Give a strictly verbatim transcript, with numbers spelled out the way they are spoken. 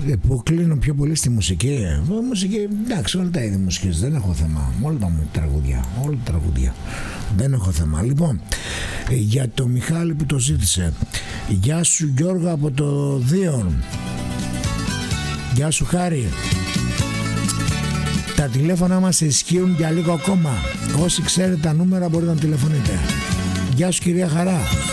που κλείνω πιο πολύ στη μουσική. Μουσική, εντάξει, όλα τα είδη μουσικής, δεν έχω θέμα. Όλα τα μου τραγουδιά, όλα τα τραγουδιά. Δεν έχω θέμα. Λοιπόν, για το Μιχάλη που το ζήτησε. Γεια σου Γιώργο από το Δίον. Γεια σου Χάρη. Τα τηλέφωνα μας ισχύουν για λίγο ακόμα. Όσοι ξέρετε τα νούμερα μπορείτε να τηλεφωνείτε. Γεια σου κυρία Χαρά.